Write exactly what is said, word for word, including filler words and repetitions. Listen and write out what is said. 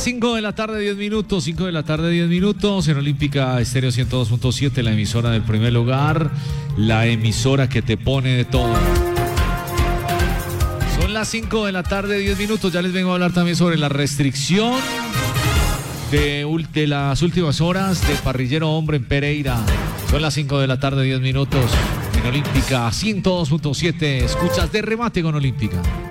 las cinco de la tarde, diez minutos, cinco de la tarde, diez minutos, en Olímpica Estéreo ciento dos punto siete, la emisora del primer lugar, la emisora que te pone de todo. Son las cinco de la tarde, diez minutos, ya les vengo a hablar también sobre la restricción de, de las últimas horas de Parrillero Hombre en Pereira. Son las cinco de la tarde, diez minutos, en Olímpica ciento dos punto siete, escuchas de remate con Olímpica.